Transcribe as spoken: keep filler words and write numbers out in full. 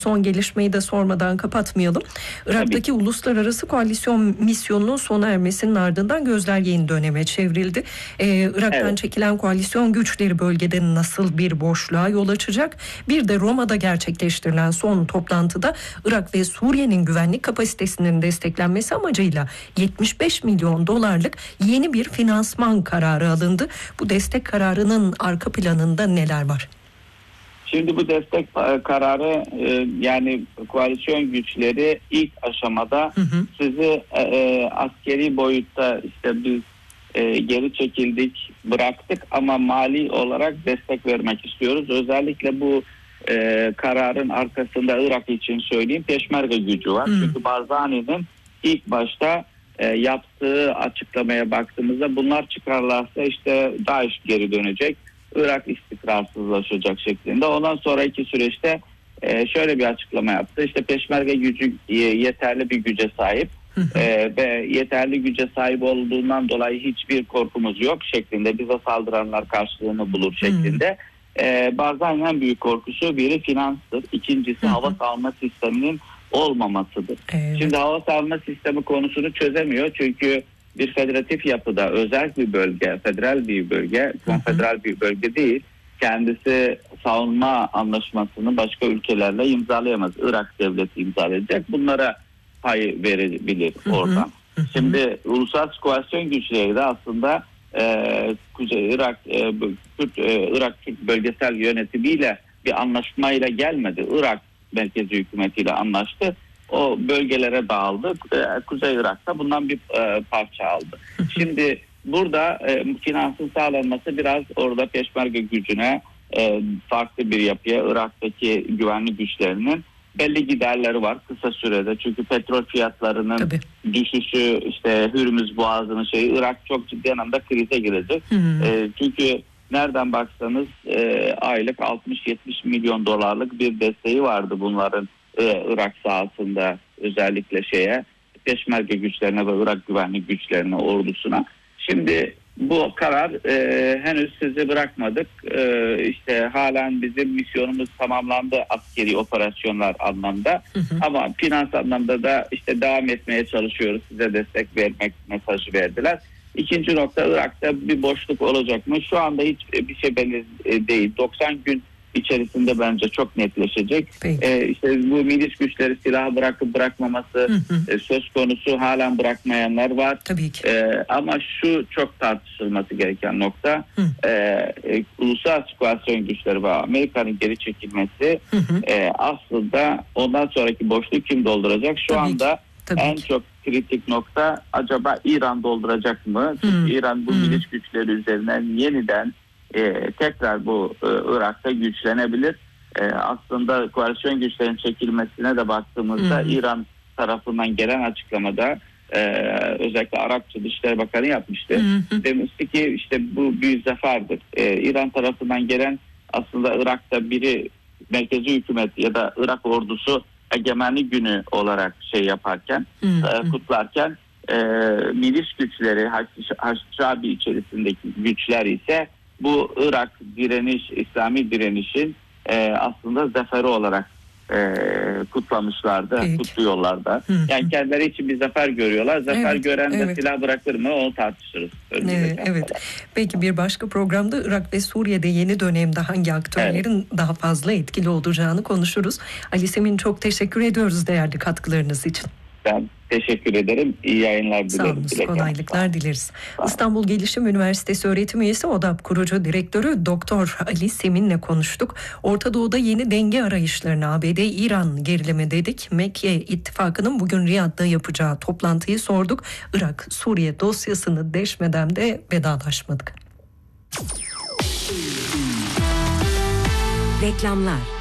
Son gelişmeyi de sormadan kapatmayalım. Irak'taki Tabii. uluslararası koalisyon misyonunun sona ermesinin ardından gözler yeni döneme çevrildi. Ee, Irak'tan evet. çekilen koalisyon güçleri bölgede nasıl bir boşluğa yol açacak? Bir de Roma'da gerçekleştirilen son toplantıda Irak ve Suriye'nin güvenlik kapasitesinin desteklenmesi amacıyla yetmiş beş milyon dolarlık yeni bir finansman kararı alındı. Bu destek kararının arka planında neler var? Şimdi bu destek kararı yani koalisyon güçleri ilk aşamada hı hı. sizi e, askeri boyutta işte biz e, geri çekildik, bıraktık ama mali olarak destek vermek istiyoruz. Özellikle bu e, kararın arkasında Irak için söyleyeyim Peşmerga gücü var. Hı. Çünkü Barzani'nin ilk başta e, yaptığı açıklamaya baktığımızda bunlar çıkarlarsa işte DAEŞ geri dönecek. Irak istikrarsızlaşacak şeklinde. Ondan sonraki süreçte e, şöyle bir açıklama yaptı. İşte Peşmerga gücü e, yeterli bir güce sahip e, ve yeterli güce sahip olduğundan dolayı hiçbir korkumuz yok şeklinde. Bize saldıranlar karşılığını bulur şeklinde. E, Barzani'nin en büyük korkusu biri finanstır. İkincisi hava savunma sisteminin olmamasıdır. Evet. Şimdi hava savunma sistemi konusunu çözemiyor çünkü bir federatif yapıda özel bir bölge, federal bir bölge, konfederal bir bölge değil. Kendisi savunma anlaşmasını başka ülkelerle imzalayamaz. Irak devleti imzalayacak. Bunlara pay verebilir oradan. Hı hı. Şimdi uluslararası koalisyon güçleri de aslında e, Kuzey Irak, e, Kürt, e, Irak Türk bölgesel yönetimiyle bir anlaşmayla gelmedi. Irak merkezi hükümetiyle anlaştı. O bölgelere dağıldı. Kuzey Irak'ta bundan bir e, parça aldı. Şimdi burada e, finansın sağlanması biraz orada Peşmerga gücüne e, farklı bir yapıya Irak'taki güvenlik güçlerinin belli giderleri var kısa sürede. Çünkü petrol fiyatlarının Tabii. düşüşü işte Hürmüz Boğazı'nın şeyi Irak çok ciddi anlamda krize girecek. E, çünkü nereden baksanız e, aylık altmış yetmiş milyon dolarlık bir desteği vardı bunların Irak sahasında özellikle şeye Peşmerga güçlerine ve Irak güvenlik güçlerine, ordusuna. Şimdi bu karar e, henüz sizi bırakmadık. E, işte halen bizim misyonumuz tamamlandı askeri operasyonlar anlamda. Hı hı. Ama finans anlamda da işte devam etmeye çalışıyoruz. Size destek vermek mesajı verdiler. İkinci nokta Irak'ta bir boşluk olacak mı? Şu anda hiç bir şey belli değil. doksan gün içerisinde bence çok netleşecek. Ee, işte bu milis güçleri silahı bırakıp bırakmaması hı hı. E, söz konusu, halen bırakmayanlar var. Tabii ki. Ee, ama şu çok tartışılması gereken nokta e, e, uluslararası koalisyon güçleri ve Amerika'nın geri çekilmesi hı hı. E, aslında ondan sonraki boşluğu kim dolduracak? Şu Tabii anda ki. en ki. çok kritik nokta acaba İran dolduracak mı? Çünkü hı. İran bu hı. milis güçleri üzerinden yeniden Ee, tekrar bu e, Irak'ta güçlenebilir. E, aslında koalisyon güçlerin çekilmesine de baktığımızda hmm. İran tarafından gelen açıklamada e, özellikle Arapça Dışişleri Bakanı yapmıştı. Hmm. Demişti ki işte bu bir zaferdir. E, İran tarafından gelen aslında Irak'ta biri merkezi hükümet ya da Irak ordusu egemenlik günü olarak şey yaparken hmm. e, kutlarken e, milis güçleri Haçşabi içerisindeki güçler ise bu Irak direniş, İslami direnişin e, aslında zaferi olarak e, kutlamışlardı, evet. kutluyorlardı. Hı hı. Yani kendileri için bir zafer görüyorlar. Zafer evet, gören de evet. silah bırakır mı onu tartışırız. Evet, evet. Peki bir başka programda Irak ve Suriye'de yeni dönemde hangi aktörlerin evet. daha fazla etkili olacağını konuşuruz. Ali Semin çok teşekkür ediyoruz değerli katkılarınız için. Ben teşekkür ederim. İyi yayınlar dilerim. Sağ olun, kolaylıklar dileriz. İstanbul Gelişim Üniversitesi öğretim üyesi ODAP kurucu direktörü Doktor Ali Semin'le konuştuk. Orta Doğu'da yeni denge arayışlarına A B D-İran gerilimi dedik. Mekke ittifakının bugün Riyad'da yapacağı toplantıyı sorduk. Irak-Suriye dosyasını deşmeden de vedalaşmadık. Reklamlar.